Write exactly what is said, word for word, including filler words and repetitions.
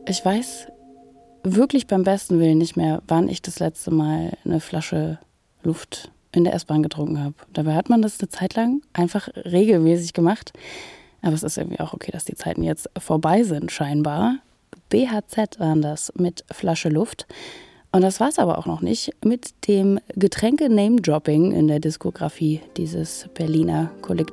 Ich weiß wirklich beim besten Willen nicht mehr, wann ich das letzte Mal eine Flasche Luft in der S-Bahn getrunken habe. Dabei hat man das eine Zeit lang einfach regelmäßig gemacht. Aber es ist irgendwie auch okay, dass die Zeiten jetzt vorbei sind, scheinbar. B H Z waren das mit Flasche Luft. Und das war es aber auch noch nicht mit dem Getränke-Name-Dropping in der Diskografie dieses Berliner Kollektivs.